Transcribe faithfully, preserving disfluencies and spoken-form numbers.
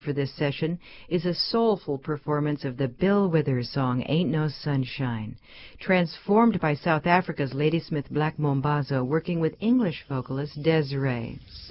for this session is a soulful performance of the Bill Withers song, Ain't No Sunshine, transformed by South Africa's Ladysmith Black Mambazo working with English vocalist Desiree.